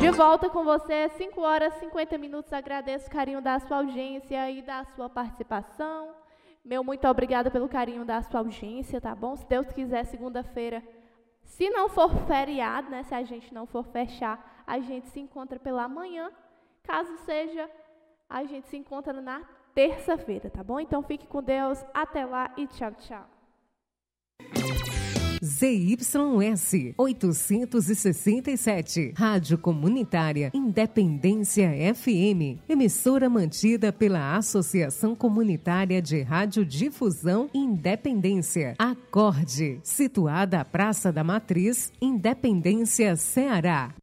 De volta com você, 5 horas e 50 minutos. Agradeço o carinho da sua audiência e da sua participação. Meu muito obrigada pelo carinho da sua audiência, tá bom? Se Deus quiser, segunda-feira, se não for feriado, né? Se a gente não for fechar, a gente se encontra pela manhã. Caso seja, a gente se encontra na terça-feira, tá bom? Então fique com Deus, até lá e tchau, tchau. ZYS 867, Rádio Comunitária Independência FM, emissora mantida pela Associação Comunitária de Radiodifusão Independência, Acorde, situada à Praça da Matriz, Independência, Ceará.